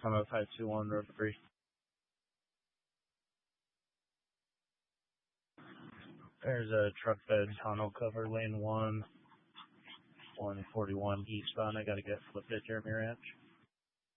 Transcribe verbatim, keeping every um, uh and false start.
I'm at five two one, road three. There's a truck bed tonneau cover, lane one, one forty-one eastbound. I gotta get flipped at Jeremy Ranch.